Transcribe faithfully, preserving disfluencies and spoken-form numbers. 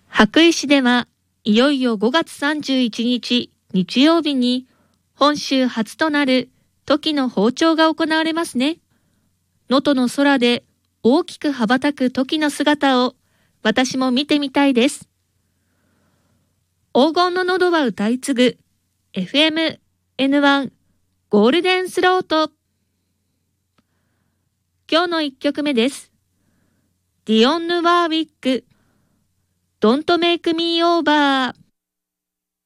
羽咋市ではいよいよごがつさんじゅういちにち日曜日に本州初となるトキの放鳥が行われますね。能登の空で大きく羽ばたくトキの姿を私も見てみたいです。黄金の喉は歌い継ぐ エフエムエヌワン ゴールデンスロート。今日のいっきょくめです。ディオンヌ・ワーウィック Don't Make Me Over。